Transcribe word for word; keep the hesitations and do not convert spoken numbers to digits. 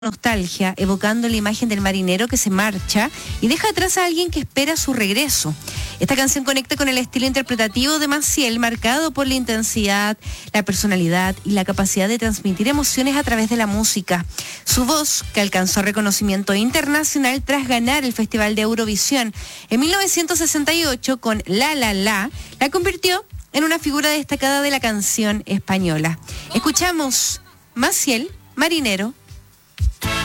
nostalgia, evocando la imagen del marinero que se marcha y deja atrás a alguien que espera su regreso. Esta canción conecta con el estilo interpretativo de Maciel, marcado por la intensidad, la personalidad y la capacidad de transmitir emociones a través de la música. Su voz, que alcanzó reconocimiento internacional tras ganar el Festival de Eurovisión en mil novecientos sesenta y ocho con La La La, la convirtió en una figura destacada de la canción española. Escuchamos Maciel, Marinero,